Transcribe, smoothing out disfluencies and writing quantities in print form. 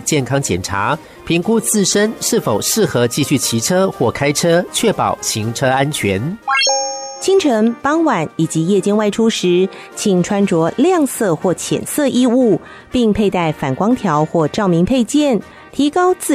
健康检查，评估自身是否适合继续骑车或开车，确保行车安全。 清晨、傍晚以及夜间外出时，请穿着亮色或浅色衣物，并佩戴反光条或照明配件，提高自